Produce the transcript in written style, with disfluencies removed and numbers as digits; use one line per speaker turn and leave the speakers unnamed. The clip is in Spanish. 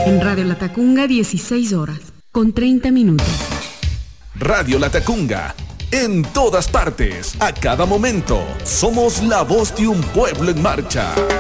En Radio Latacunga, 16 horas, con 30 minutos.
Radio Latacunga, en todas partes, a cada momento. Somos la voz de un pueblo en marcha.